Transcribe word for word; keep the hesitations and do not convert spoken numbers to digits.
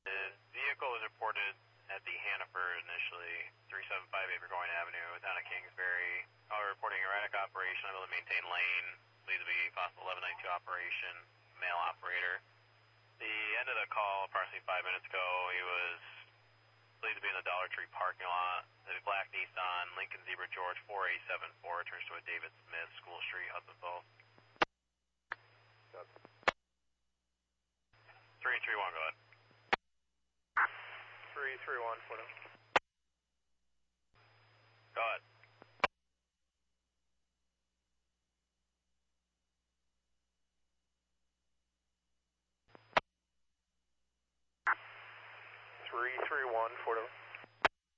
Vehicle was reported at the Hannaford initially, three seven five eight Burgoyne Avenue, down at Kingsbury. However, reporting erratic operation, unable to maintain lane, believed to be possible eleven ninety-two operation, male operator. The end of the call, approximately five minutes ago, he was believed to be in the Dollar Tree parking lot. The black Nissan, Lincoln Zebra George four eight seven four, turns to a David Smith, School Street, Hudson Falls. three three one, go ahead. three three one, Florida. Go ahead. three three one, Florida.